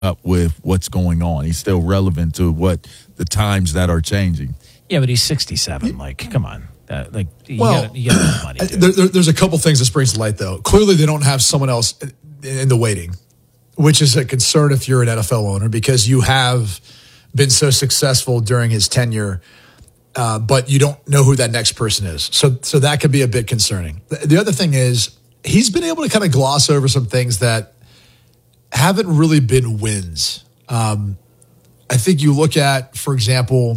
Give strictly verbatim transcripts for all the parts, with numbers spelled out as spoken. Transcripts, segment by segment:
up with what's going on. He's still relevant to what the times that are changing. Yeah, but he's sixty-seven. Like, come on. Uh, like, you well, gotta, you gotta have money. There, there, there's a couple things that brings to light, though. Clearly, they don't have someone else in, in the waiting, which is a concern if you're an N F L owner because you have been so successful during his tenure, uh, but you don't know who that next person is. So, so that could be a bit concerning. The, the other thing is he's been able to kind of gloss over some things that haven't really been wins. Um, I think you look at, for example,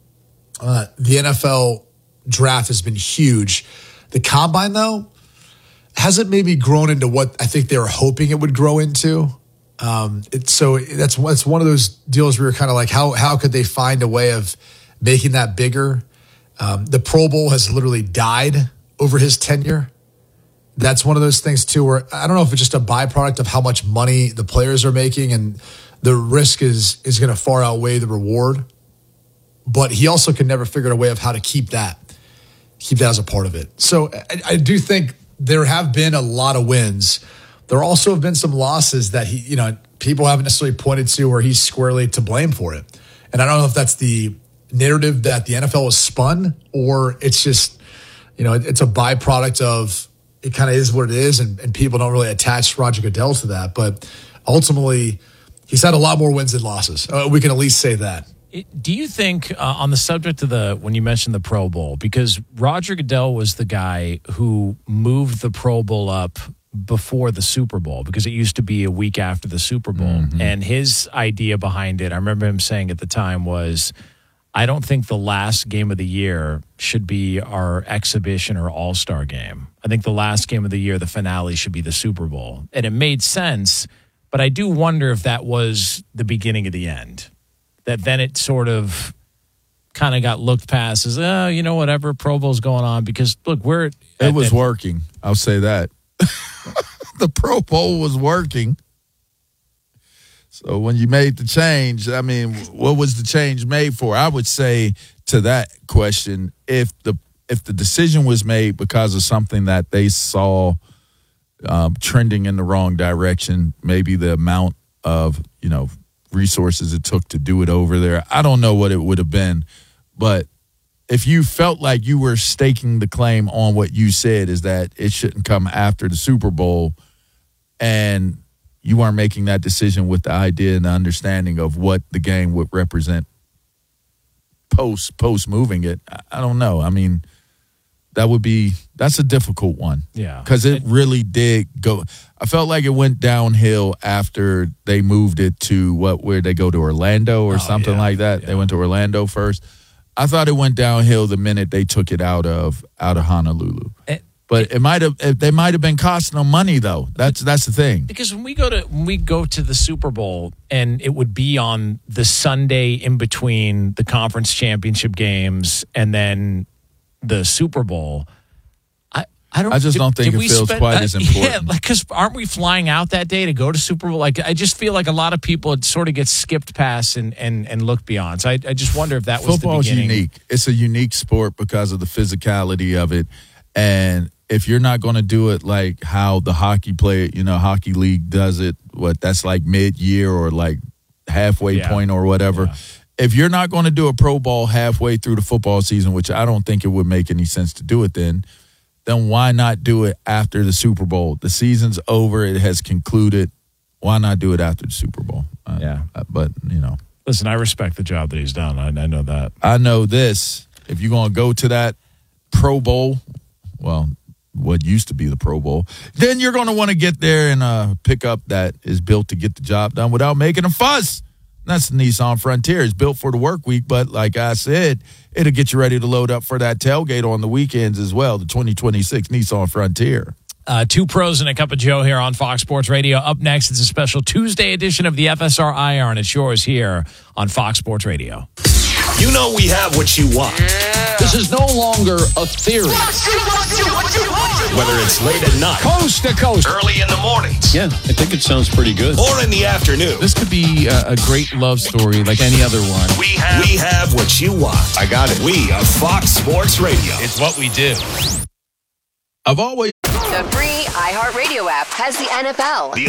uh, the N F L draft has been huge. The combine, though, hasn't maybe grown into what I think they were hoping it would grow into. Um, it's so that's it's one of those deals where you're kind of like, how how could they find a way of making that bigger? Um, the Pro Bowl has literally died over his tenure. That's one of those things too, where I don't know if it's just a byproduct of how much money the players are making, and the risk is is going to far outweigh the reward. But he also could never figure out a way of how to keep that. keep that as a part of it. So I, I do think there have been a lot of wins. There also have been some losses that he, you know, people haven't necessarily pointed to where he's squarely to blame for it. And I don't know if that's the narrative that the N F L has spun or it's just, you know, it, it's a byproduct of it kind of is what it is. And, and people don't really attach Roger Goodell to that. But ultimately, he's had a lot more wins than losses. Uh, we can at least say that. Do you think uh, on the subject of the, when you mentioned the Pro Bowl, because Roger Goodell was the guy who moved the Pro Bowl up before the Super Bowl, because it used to be a week after the Super Bowl. Mm-hmm. And his idea behind it, I remember him saying at the time was, I don't think the last game of the year should be our exhibition or all-star game. I think the last game of the year, the finale, should be the Super Bowl. And it made sense, but I do wonder if that was the beginning of the end. That then it sort of kind of got looked past as, oh, you know, whatever, Pro Bowl's going on. Because, look, we're... It was at, working. I'll say that. The Pro Bowl was working. So when you made the change, I mean, what was the change made for? I would say to that question, if the if the decision was made because of something that they saw um, trending in the wrong direction, maybe the amount of, you know, resources it took to do it over there, I don't know what it would have been. But if you felt like you were staking the claim on what you said is that it shouldn't come after the Super Bowl, and you weren't making that decision with the idea and the understanding of what the game would represent post post moving it, I don't know. I mean, that would be that's a difficult one. Yeah. Because it really did go. I felt like it went downhill after they moved it to what, where they go to Orlando or oh, something yeah, like that. Yeah. They went to Orlando first. I thought it went downhill the minute they took it out of out of Honolulu. It, but it, it might have they might have been costing them money though. That's that's the thing. Because when we go to when we go to the Super Bowl and it would be on the Sunday in between the conference championship games and then the Super Bowl. I, I don't. I just did, don't think it feels spend, quite uh, as important. Yeah, like because aren't we flying out that day to go to Super Bowl? Like I just feel like a lot of people it sort of get skipped past and and and look beyond. So I, I just wonder if that was Football the beginning. Football is unique. It's a unique sport because of the physicality of it, and if you're not going to do it like how the hockey play, you know, hockey league does it, what that's like mid-year or like halfway yeah. point or whatever. Yeah. If you're not going to do a Pro Bowl halfway through the football season, which I don't think it would make any sense to do it then, then why not do it after the Super Bowl? The season's over. It has concluded. Why not do it after the Super Bowl? Uh, yeah. But, you know. Listen, I respect the job that he's done. I, I know that. I know this. If you're going to go to that Pro Bowl, well, what used to be the Pro Bowl, then you're going to want to get there in a pickup that is built to get the job done without making a fuss. That's the Nissan Frontier. It's built for the work week, but like I said, it'll get you ready to load up for that tailgate on the weekends as well, the twenty twenty-six Nissan Frontier. Uh, two pros and a cup of Joe here on Fox Sports Radio. Up next, it's a special Tuesday edition of the F S R Iron, and it's yours here on Fox Sports Radio. You know we have what you want. Yeah. This is no longer a theory. Whether it's late at night, coast to coast, early in the mornings. Yeah, I think it sounds pretty good. Or in the afternoon. This could be a, a great love story like any other one. We have, we have what you want. I got it. We are Fox Sports Radio. It's what we do. I've always... The free iHeartRadio app has the N F L,